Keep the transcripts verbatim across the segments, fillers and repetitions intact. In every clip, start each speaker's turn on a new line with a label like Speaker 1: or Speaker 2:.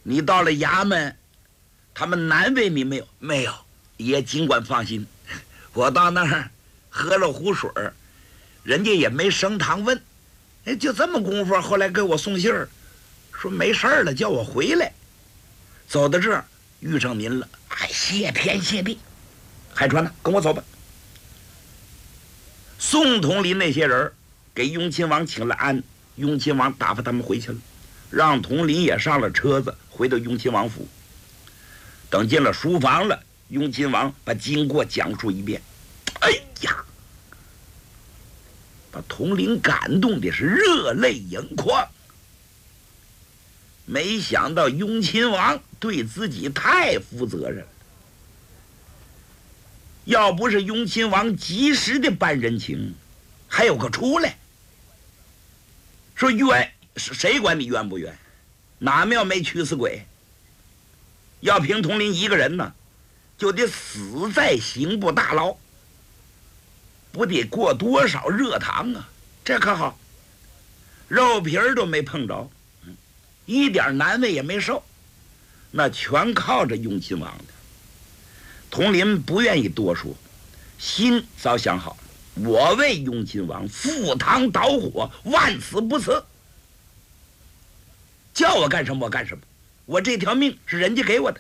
Speaker 1: 你到了衙门，他们难为你没有？没有，爷尽管放心，我到那儿喝了壶水，人家也没升堂问，哎，就这么功夫，后来给我送信儿，说没事儿了，叫我回来。走到这儿遇上您了，哎，谢天谢地。海川呢，跟我走吧。宋统领那些人给雍亲王请了安，雍亲王打发他们回去了，让统领也上了车子，回到雍亲王府。等进了书房了，雍亲王把经过讲述一遍。哎呀，把统领感动的是热泪盈眶。没想到雍亲王对自己太负责任了，要不是雍亲王及时的办人情，还有个出来说冤，谁管你冤不冤？哪庙没驱死鬼？要凭统领一个人呢，就得死在刑部大牢，不得过多少热堂啊？这可好，肉皮儿都没碰着，一点难为也没受，那全靠着雍亲王的。统领不愿意多说，心早想好了，我为雍亲王赴汤蹈火，万死不辞。叫我干什么我干什么，我这条命是人家给我的。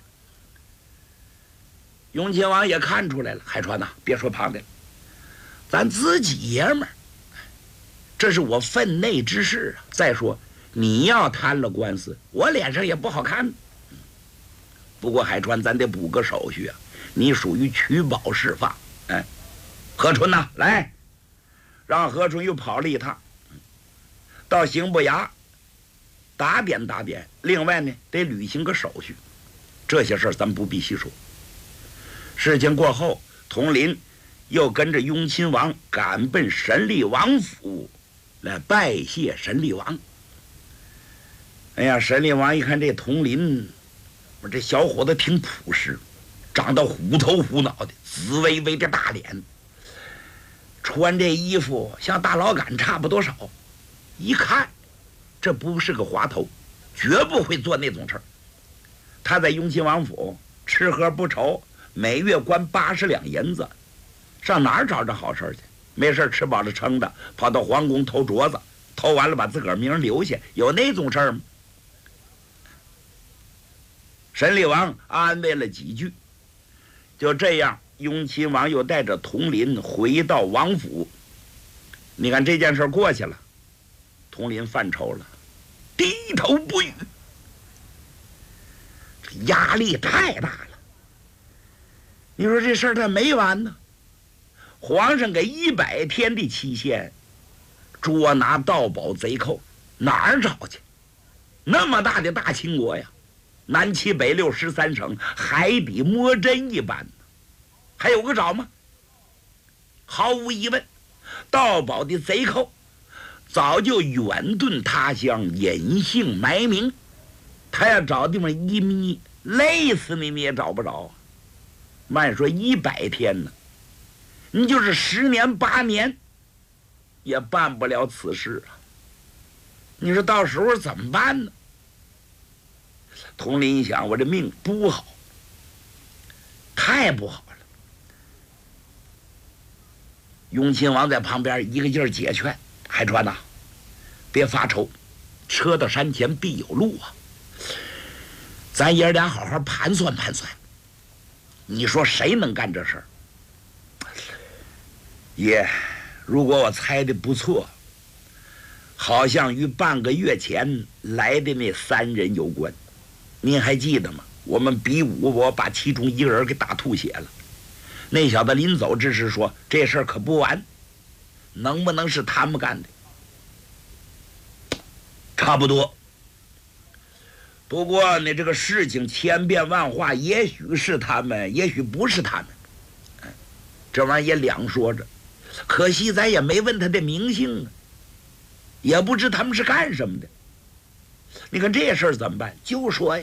Speaker 1: 雍亲王也看出来了，海川呐、啊，别说旁的了，咱自己爷们儿，这是我分内之事啊。再说你要摊了官司，我脸上也不好看。不过海川，咱得补个手续啊，你属于取保释放。哎，何春呐，来，让何春又跑了一趟，到刑部衙打点打点。另外呢，得履行个手续，这些事儿咱不必细说。事情过后，统领又跟着雍亲王赶奔神力王府来拜谢神力王。哎呀，神力王一看这统领，我这小伙子挺朴实，长得虎头虎脑的，紫微微的大脸，穿这衣服像大老杆差不多少，一看这不是个滑头，绝不会做那种事儿。他在雍亲王府吃喝不愁，每月关八十两银子，上哪儿找着好事去？没事吃饱了撑的，跑到皇宫偷镯子，偷完了把自个儿名留下，有那种事儿吗？神力王安慰了几句，就这样，雍亲王又带着统领回到王府。你看这件事过去了，统领犯愁了，低头不语，压力太大了。你说这事儿他没完呢，皇上给一百天的期限，捉拿盗宝贼寇，哪儿找去？那么大的大清国呀，南七北六十三省，海底摸针一般，还有个找吗？毫无疑问，盗宝的贼寇早就远遁他乡，隐姓埋名。他要找地方一眯，累死你你也找不着。慢说一百天呢，你就是十年八年也办不了此事啊！你说到时候怎么办呢？统领一想，我这命不好，太不好了。雍亲王在旁边一个劲儿解劝：“海川呐、啊，别发愁，车到山前必有路啊！咱爷俩好好盘算盘算。你说谁能干这事儿？爷，如果我猜的不错，好像与半个月前来的那三人有关。您还记得吗？我们比武，我把其中一个人给打吐血了。那小子临走之时说，这事儿可不完，能不能是他们干的？差不多。不过呢，这个事情千变万化，也许是他们，也许不是他们，这玩意儿也两说着。可惜咱也没问他的名姓啊，也不知他们是干什么的。你看这事儿怎么办？就说呀，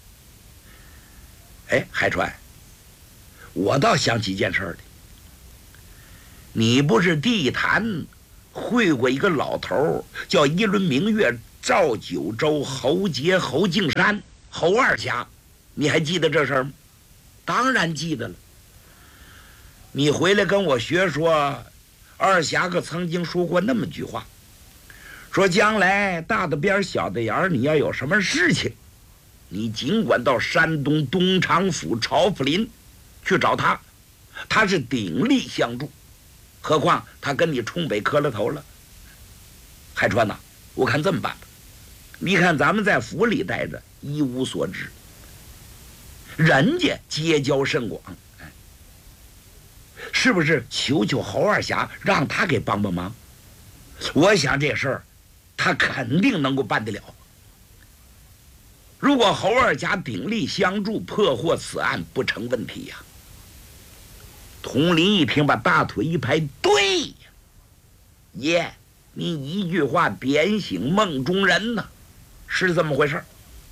Speaker 1: 哎，海川，我倒想起件事儿来。你不是地坛会过一个老头叫一轮明月照九州，侯杰侯敬山， 侯二侠，你还记得这事儿吗？当然记得了。你回来跟我学说，二侠可曾经说过那么句话，说将来大的边小的眼儿，你要有什么事情，你尽管到山东东昌府朝福林去找他，他是鼎力相助。何况他跟你冲北磕了头了。海川呐，我看这么办吧，你看咱们在府里待着一无所知，人家结交甚广，哎，是不是求求侯二侠让他给帮帮忙？我想这事儿他肯定能够办得了。如果侯二侠鼎力相助，破获此案不成问题呀。佟林一听，把大腿一拍，对呀，爷，你一句话点醒梦中人呢，是这么回事。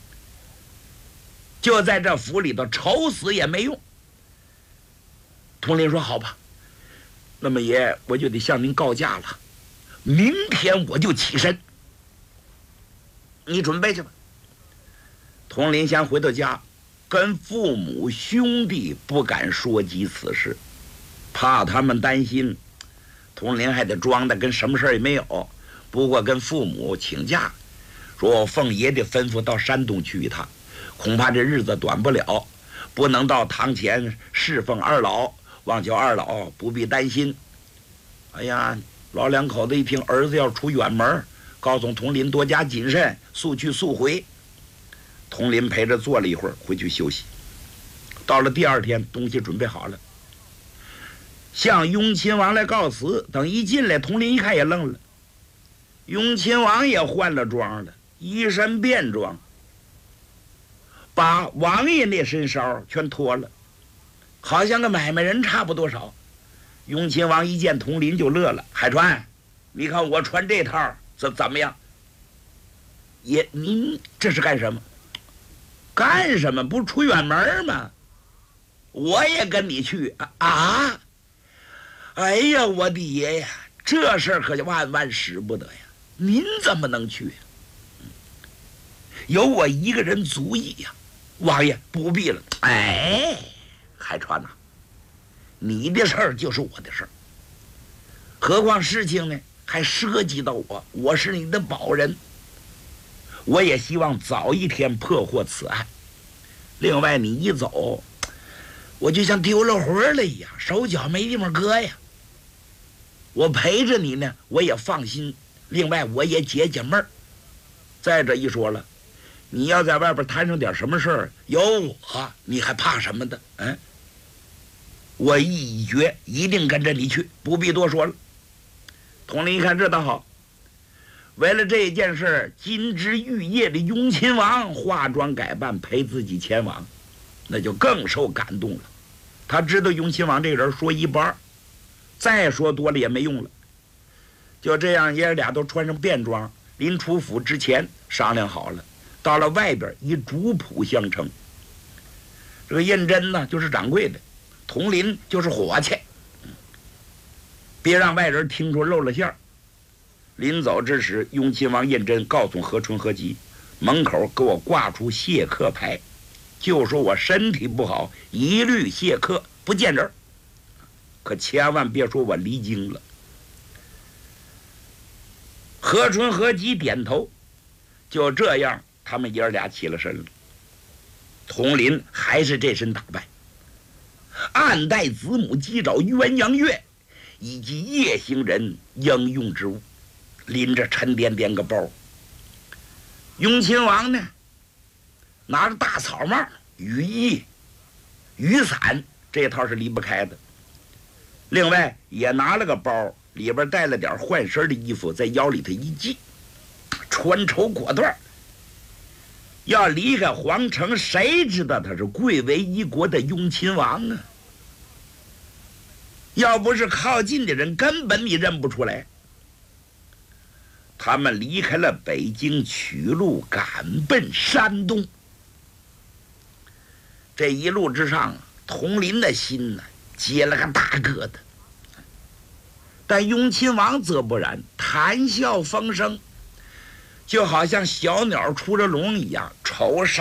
Speaker 1: 就在这府里头愁死也没用。佟林说：“好吧，那么爷，我就得向您告假了，明天我就起身，你准备去吧。”佟林先回到家，跟父母兄弟不敢说及此事，怕他们担心。佟林还得装的跟什么事也没有，不过跟父母请假，说我奉爷的吩咐到山东去一趟，恐怕这日子短不了，不能到堂前侍奉二老，望求二老不必担心。哎呀，老两口子一听儿子要出远门，告诉佟林多加谨慎，速去速回。佟林陪着坐了一会儿，回去休息。到了第二天，东西准备好了，向雍亲王来告辞。等一进来，佟林一看也愣了，雍亲王也换了装了，一身便装，把王爷那身梢全脱了，好像个买卖人差不多少。雍亲王一见佟林就乐了：“海川，你看我穿这套怎怎么样？爷，您这是干什么？干什么？不是出远门吗？我也跟你去啊！啊哎呀，我的爷呀，这事儿可就万万使不得呀！您怎么能去呀？有我一个人足矣呀！王爷不必了。哎，海川呐、啊，你的事儿就是我的事儿，何况事情呢还涉及到我，我是你的保人，我也希望早一天破获此案。另外，你一走，我就像丢了魂了一样，手脚没地方搁呀。我陪着你呢，我也放心。另外，我也解解闷儿。再者一说了，你要在外边摊上点什么事儿，有我，你还怕什么的？嗯，我意已决，一定跟着你去，不必多说了。佟林一看这倒好，为了这件事，金枝玉叶的雍亲王化妆改扮陪自己前往，那就更受感动了。他知道雍亲王这人说一不二，再说多了也没用了。就这样，爷俩都穿上便装，临出府之前商量好了，到了外边以主仆相称。这个胤禛呢就是掌柜的，佟林就是伙计，别让外人听出漏了馅儿。临走之时，雍亲王胤禛告诉何春何吉，门口给我挂出谢客牌，就说我身体不好，一律谢客，不见人，可千万别说我离京了。何春何吉点头，就这样，他们爷儿俩起了身了。佟林还是这身打扮，暗带子母鸡爪鸳鸯月以及夜行人应用之物，拎着沉甸甸个包。雍亲王呢，拿着大草帽、雨衣、雨伞，这套是离不开的。另外也拿了个包，里边带了点换身的衣服，在腰里头一系，穿绸裹缎。要离开皇城，谁知道他是贵为一国的雍亲王啊？要不是靠近的人，根本你认不出来。他们离开了北京，取路赶奔山东。这一路之上，佟林的心呢结了个大疙瘩。但雍亲王则不然，谈笑风生，就好像小鸟出了笼一样，愁